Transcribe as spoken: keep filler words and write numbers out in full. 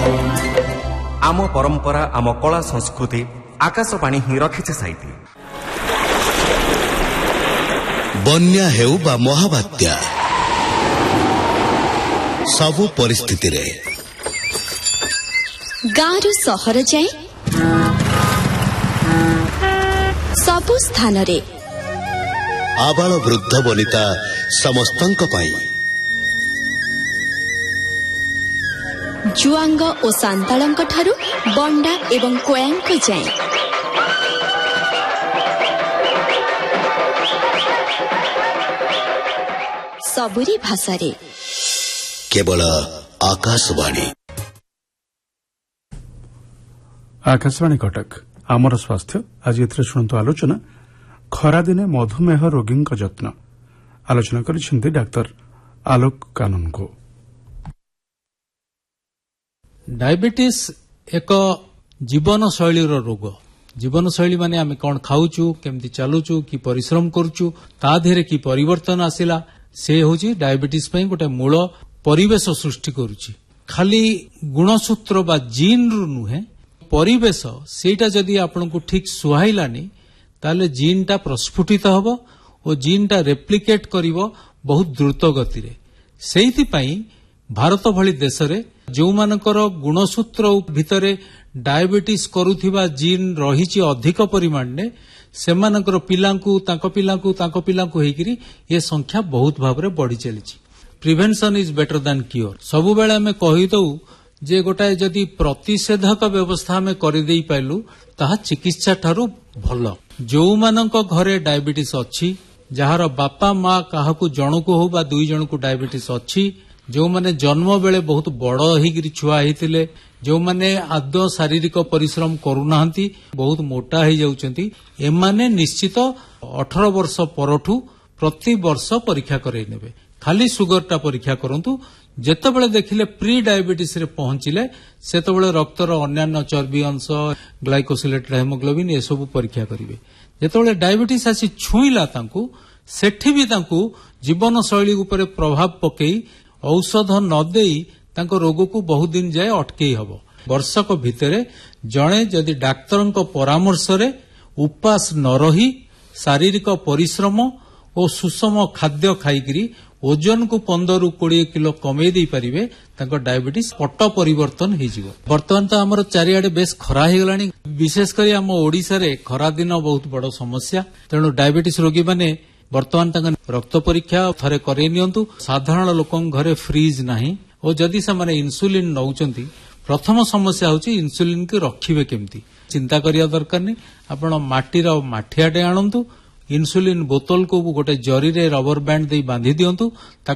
आम परंपरा आम कला संस्कृति आकाशवाणी ही रखिছে साइती। बन्या हेउ बा महाबात्या सबु परिस्थिति रे गाँरु सहर जाए सबु स्थान रे आबाल वृद्ध वनिता समस्तंक पाई जुआंग और सांतालंक ठारू बंडा एवं कोयांक जाए सबुरी भाषा रे केवल आकाशवाणी आकाशवाणी कटक आमर स्वास्थ्य आज एथरे शुणु आलोचना खरा दिने मधुमेह रोगी जत्न आलोचना करिसेंती डाक्टर आलोक कानून को। डायबिटीज एक जीवन शैली रोग जीवन शैली माने आम कौन खाऊचु केमती चलुचु कि परिश्रम करुचु ता देहरे कि परिवर्तन आसिला से होची डायबिटीज पई गोटे मूल परिवेश सृष्टि करुची। खाली गुणसूत्र बा जीन रु नुहे परिवेश सेटा जदि आपनको ठीक सुहाइलानी ताले जीन टा प्रस्फुटित हबो और जीन टा रेप्लिकेट करिवो बहुत द्रुत गति रे। सेहिति पई भारत भली देश रे जो मानकर गुणसूत्र भितरे डायबिटीज करुथिबा जीन रहिछि अधिक परिमाण ने सेमानकर पिलांकु तांको पिलांकु तांको पिलांकु हेकिरी ये संख्या बहुत भाबरे बढ़ी चलीछि। Prevention is better than cure सबु बेले हमें कहि दउ जे गोटाए जदि प्रतिषेधक व्यवस्था हमें करि देई पाइलु ताहा चिकित्सा ठारू भलो। जो मानक घरे डायबिटीज अछि जहार बापा माँ काहाकू जणकू हो बा दुई जनकू डायबिटीज अछि जो माने जन्म बेले बहुत बड़ होइगिरी छुआ हेतिले जो माने आदौ शारीरिक परिश्रम करूनाहांती बहुत मोटा हो जाउचंती एमाने निश्चित अठारह वर्ष परठू प्रति वर्ष परीक्षा करई नेबे। खाली सुगरटा परीक्षा करंतु जेतेबेले देखिले प्री डायबिटीज रे पहुंचिले सेतेबेले रक्तर अन्यान्य चर्बी अंश ग्लाइकोसिलेटेड हेमोग्लोबिन ए सब परीक्षा करिवे। जेतेबेले डायबिटीज आसी छुईला तांकू सेठी भी तांकू जीवन शैली उपरे प्रभाव पकेई औषध न देई तांको रोग को बहुत दिन जाए अटकेई हबो। वर्षक भितरे जणे जदि डाक्तरंको परामर्श रे उपास न रही शारीरिक परिश्रम और सुषम खाद्य खाइकरी ओजन को पंद्रह रु बीस किलो कमे दे पारिबे तांको डायबिटीज पट परिवर्तन हो जिवो। वर्तमान तो हमर चारिआडे बेस खरा हे गलानी विशेष करी हम ओडिसा रे खरा दिन बहुत बड़ समस्या तेणु डायबिटीज रोगी माने वर्तमान तांका रक्त परीक्षा थरे करे नियंतु। साधारण लोकन घरे फ्रीज नाही और जदि से माने इन्सुलिन नौचंती प्रथम समस्या होची इन्सुलिन के रखिबे केमती चिंता करिया दरकार नहीं। आपण माटीर माठियाटे आणंतु इन्सुलिन बोतल को गोटे जरी रे रबर बैंड दे बांधी दियंतु।